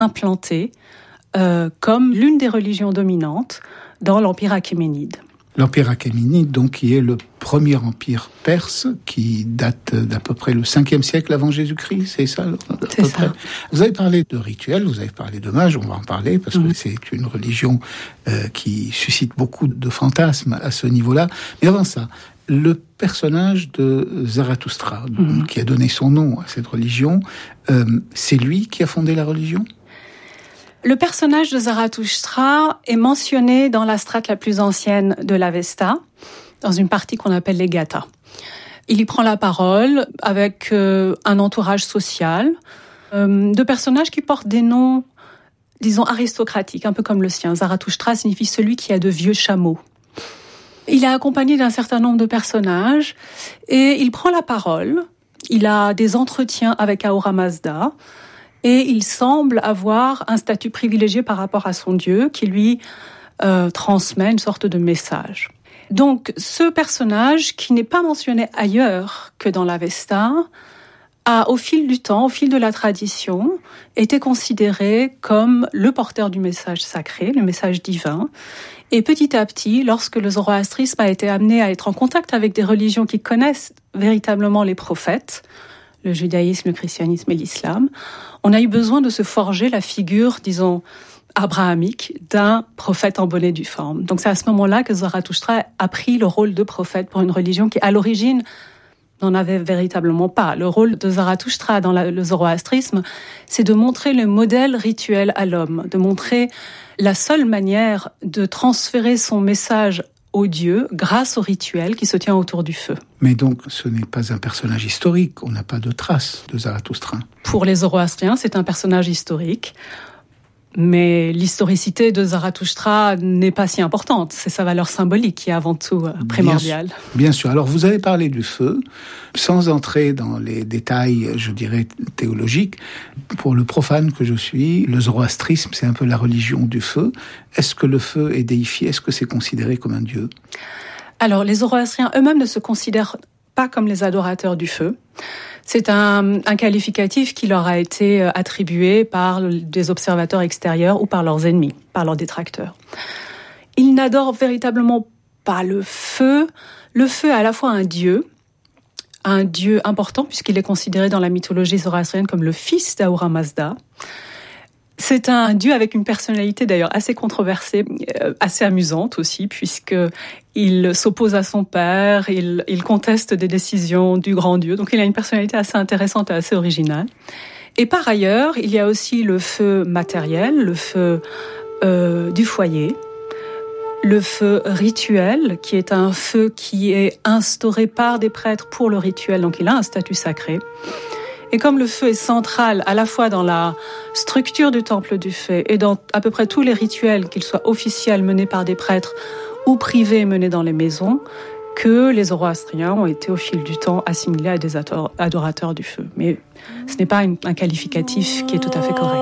implantée comme l'une des religions dominantes dans l'Empire achéménide. L'Empire achéménide, donc, qui est le premier empire perse, qui date d'à peu près le 5e siècle avant Jésus-Christ, c'est ça? C'est ça. Vous avez parlé de rituels, vous avez parlé de mages, on va en parler, parce que c'est une religion qui suscite beaucoup de fantasmes à ce niveau-là. Mais avant ça, le personnage de Zarathustra, qui a donné son nom à cette religion, c'est lui qui a fondé la religion? Le personnage de Zarathustra est mentionné dans la strate la plus ancienne de l'Avesta, dans une partie qu'on appelle les Gathas. Il y prend la parole avec un entourage social, de personnages qui portent des noms, disons, aristocratiques, un peu comme le sien. Zarathustra signifie celui qui a de vieux chameaux. Il est accompagné d'un certain nombre de personnages et il prend la parole. Il a des entretiens avec Ahura Mazda. Et il semble avoir un statut privilégié par rapport à son Dieu qui lui transmet une sorte de message. Donc ce personnage, qui n'est pas mentionné ailleurs que dans l'Avesta, a au fil du temps, au fil de la tradition, été considéré comme le porteur du message sacré, le message divin. Et petit à petit, lorsque le zoroastrisme a été amené à être en contact avec des religions qui connaissent véritablement les prophètes, le judaïsme, le christianisme et l'islam, on a eu besoin de se forger la figure, disons, abrahamique d'un prophète en bonne et due forme. Donc c'est à ce moment-là que Zarathustra a pris le rôle de prophète pour une religion qui, à l'origine, n'en avait véritablement pas. Le rôle de Zarathustra dans le zoroastrisme, c'est de montrer le modèle rituel à l'homme, de montrer la seule manière de transférer son message au Dieu grâce au rituel qui se tient autour du feu. Mais donc, ce n'est pas un personnage historique, on n'a pas de traces de Zarathustra. Pour les zoroastriens, c'est un personnage historique, mais l'historicité de Zarathustra n'est pas si importante. C'est sa valeur symbolique qui est avant tout primordiale. Bien sûr. Alors, vous avez parlé du feu, sans entrer dans les détails, je dirais, théologiques. Pour le profane que je suis, le zoroastrisme, c'est un peu la religion du feu. Est-ce que le feu est déifié? Est-ce que c'est considéré comme un dieu? Alors, les zoroastriens eux-mêmes ne se considèrent pas comme les adorateurs du feu. C'est un qualificatif qui leur a été attribué par des observateurs extérieurs ou par leurs ennemis, par leurs détracteurs. Ils n'adorent véritablement pas le feu. Le feu est à la fois un dieu important puisqu'il est considéré dans la mythologie zoroastrienne comme le fils d'Ahura Mazda. C'est un dieu avec une personnalité d'ailleurs assez controversée, assez amusante aussi, puisqu'il s'oppose à son père, il conteste des décisions du grand dieu, donc il a une personnalité assez intéressante et assez originale. Et par ailleurs, il y a aussi le feu matériel, le feu du foyer, le feu rituel, qui est un feu qui est instauré par des prêtres pour le rituel, donc il a un statut sacré. Et comme le feu est central à la fois dans la structure du temple du feu et dans à peu près tous les rituels, qu'ils soient officiels menés par des prêtres ou privés menés dans les maisons, que les zoroastriens ont été au fil du temps assimilés à des adorateurs du feu. Mais ce n'est pas un qualificatif qui est tout à fait correct.